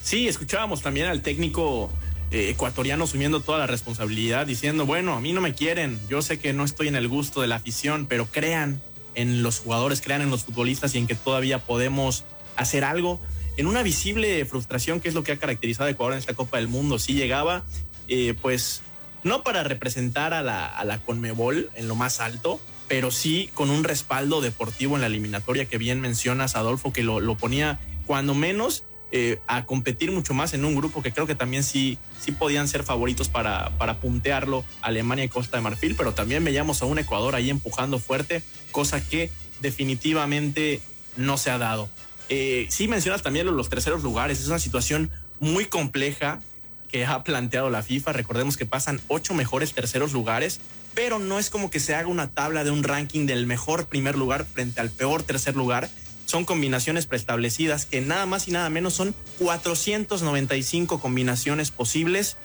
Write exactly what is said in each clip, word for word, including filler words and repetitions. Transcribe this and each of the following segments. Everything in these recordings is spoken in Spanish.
Sí, escuchábamos también al técnico eh, ecuatoriano asumiendo toda la responsabilidad, diciendo, bueno, a mí no me quieren, yo sé que no estoy en el gusto de la afición, pero crean en los jugadores, crean en los futbolistas y en que todavía podemos hacer algo. En una visible frustración, que es lo que ha caracterizado a Ecuador en esta Copa del Mundo, sí llegaba, eh, pues, no para representar a la, a la Conmebol en lo más alto, pero sí con un respaldo deportivo en la eliminatoria que bien mencionas, Adolfo, que lo, lo ponía cuando menos eh, a competir mucho más en un grupo que creo que también sí, sí podían ser favoritos para, para puntearlo, Alemania y Costa de Marfil, pero también veíamos a un Ecuador ahí empujando fuerte, cosa que definitivamente no se ha dado. Eh, sí mencionas también los terceros lugares, es una situación muy compleja que ha planteado la FIFA. Recordemos que pasan ocho mejores terceros lugares, pero no es como que se haga una tabla de un ranking del mejor primer lugar frente al peor tercer lugar. Son combinaciones preestablecidas que nada más y nada menos son cuatrocientas noventa y cinco combinaciones posibles.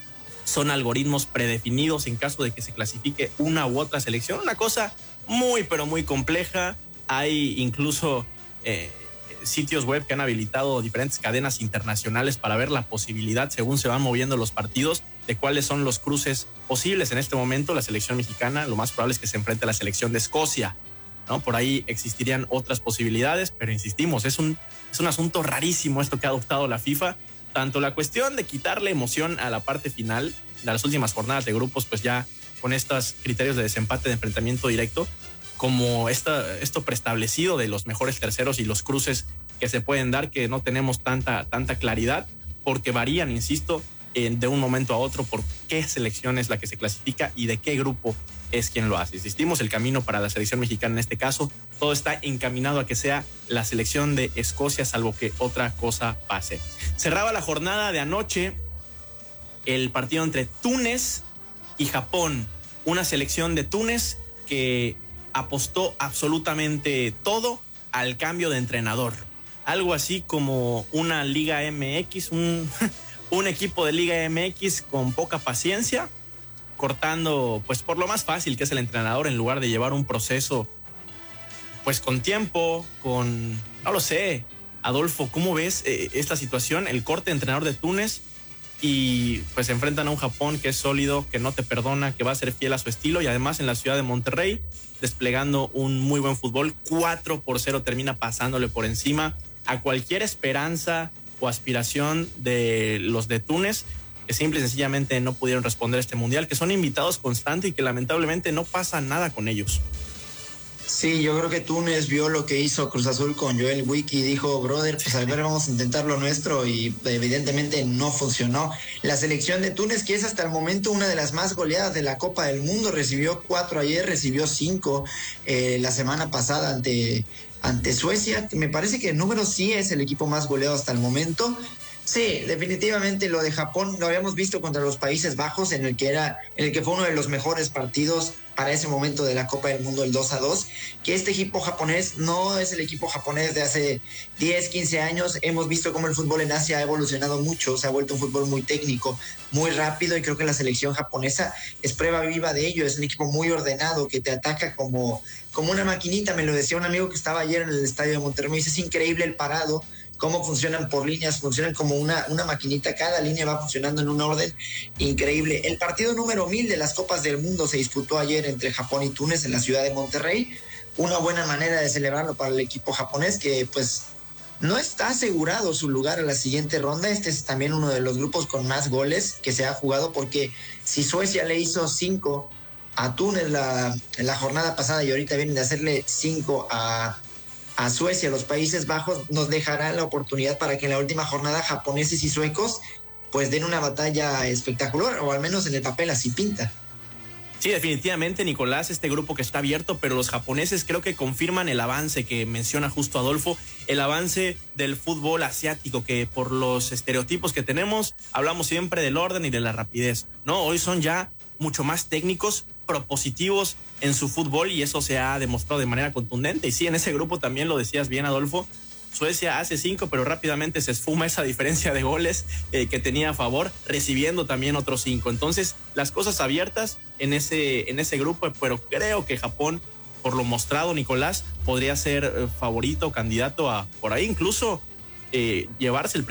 Son algoritmos predefinidos en caso de que se clasifique una u otra selección. Una cosa muy, pero muy compleja. Hay incluso eh, sitios web que han habilitado diferentes cadenas internacionales para ver la posibilidad, según se van moviendo los partidos, de cuáles son los cruces posibles. En este momento, la selección mexicana, lo más probable es que se enfrente a la selección de Escocia, ¿no? Por ahí existirían otras posibilidades, pero insistimos, es un, es un asunto rarísimo esto que ha adoptado la FIFA. Tanto la cuestión de quitarle emoción a la parte final de las últimas jornadas de grupos, pues ya con estos criterios de desempate de enfrentamiento directo, como esta, esto preestablecido de los mejores terceros y los cruces que se pueden dar, que no tenemos tanta, tanta claridad, porque varían, insisto, eh, de un momento a otro por qué selección es la que se clasifica y de qué grupo es quien lo hace. Insistimos, el camino para la selección mexicana en este caso, todo está encaminado a que sea la selección de Escocia, salvo que otra cosa pase. Cerraba la jornada de anoche el partido entre Túnez y Japón, una selección de Túnez que apostó absolutamente todo al cambio de entrenador. Algo así como una Liga M X, un, un equipo de Liga M X con poca paciencia, cortando pues por lo más fácil, que es el entrenador, en lugar de llevar un proceso pues con tiempo, con, no lo sé. Adolfo, ¿cómo ves eh, esta situación? El corte de entrenador de Túnez y pues se enfrentan a un Japón que es sólido, que no te perdona, que va a ser fiel a su estilo y además en la ciudad de Monterrey desplegando un muy buen fútbol. Cuatro por cero termina pasándole por encima a cualquier esperanza o aspiración de los de Túnez, que simple y sencillamente no pudieron responder a este mundial, que son invitados constantes y que lamentablemente no pasa nada con ellos. Sí, yo creo que Túnez vio lo que hizo Cruz Azul con Joel Wiki y dijo, brother, pues a ver, vamos a intentar lo nuestro, y evidentemente no funcionó. La selección de Túnez, que es hasta el momento una de las más goleadas de la Copa del Mundo, recibió cuatro ayer, recibió cinco eh, la semana pasada ante, ante Suecia. Me parece que el número sí es el equipo más goleado hasta el momento. Sí, definitivamente lo de Japón lo habíamos visto contra los Países Bajos, en el que era, en el que fue uno de los mejores partidos para ese momento de la Copa del Mundo, el dos a dos, que este equipo japonés no es el equipo japonés de hace diez, quince años. Hemos visto cómo el fútbol en Asia ha evolucionado mucho, se ha vuelto un fútbol muy técnico, muy rápido, y creo que la selección japonesa es prueba viva de ello. Es un equipo muy ordenado que te ataca como, como una maquinita. Me lo decía un amigo que estaba ayer en el estadio de Monterrey, me dice, es increíble el parado, cómo funcionan por líneas, funcionan como una, una maquinita, cada línea va funcionando en un orden increíble. El partido número mil de las Copas del Mundo se disputó ayer entre Japón y Túnez en la ciudad de Monterrey. Una buena manera de celebrarlo para el equipo japonés, que pues no está asegurado su lugar a la siguiente ronda. Este es también uno de los grupos con más goles que se ha jugado, porque si Suecia le hizo cinco a Túnez la, en la jornada pasada y ahorita vienen de hacerle cinco a a Suecia, los Países Bajos, nos dejará la oportunidad para que en la última jornada japoneses y suecos pues den una batalla espectacular, o al menos en el papel así pinta. Sí, definitivamente, Nicolás, este grupo que está abierto, pero los japoneses creo que confirman el avance que menciona justo Adolfo, el avance del fútbol asiático, que por los estereotipos que tenemos, hablamos siempre del orden y de la rapidez, ¿no? Hoy son ya mucho más técnicos, propositivos en su fútbol, y eso se ha demostrado de manera contundente. Y sí, en ese grupo también lo decías bien, Adolfo, Suecia hace cinco, pero rápidamente se esfuma esa diferencia de goles eh, que tenía a favor, recibiendo también otros cinco. Entonces, las cosas abiertas en ese, en ese grupo, pero creo que Japón, por lo mostrado, Nicolás, podría ser eh, favorito, candidato a, por ahí incluso, eh, llevarse el